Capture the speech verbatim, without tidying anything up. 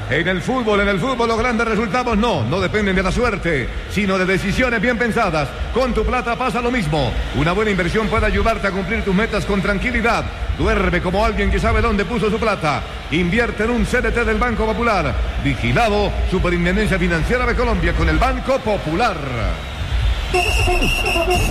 En el fútbol, en el fútbol los grandes resultados no, no dependen de la suerte, sino de decisiones bien pensadas. Con tu plata pasa lo mismo. Una buena inversión puede ayudarte a cumplir tus metas con tranquilidad. Duerme como alguien que sabe dónde puso su plata. Invierte en un C D T del Banco Popular. Vigilado Superintendencia Financiera de Colombia con el Banco Popular.